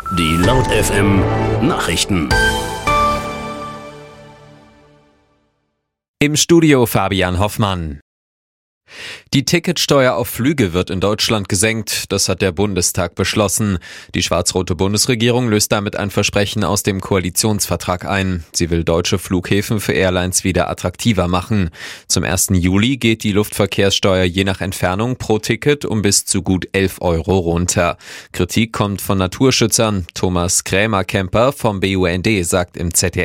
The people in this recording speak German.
Die Laut FM Nachrichten. Im Studio Fabian Hoffmann. Die Ticketsteuer auf Flüge wird in Deutschland gesenkt. Das hat der Bundestag beschlossen. Die schwarz-rote Bundesregierung löst damit ein Versprechen aus dem Koalitionsvertrag ein. Sie will deutsche Flughäfen für Airlines wieder attraktiver machen. Zum 1. Juli geht die Luftverkehrssteuer je nach Entfernung pro Ticket um bis zu gut 11 Euro runter. Kritik kommt von Naturschützern. Thomas Krämer-Kemper vom BUND sagt im ZDF: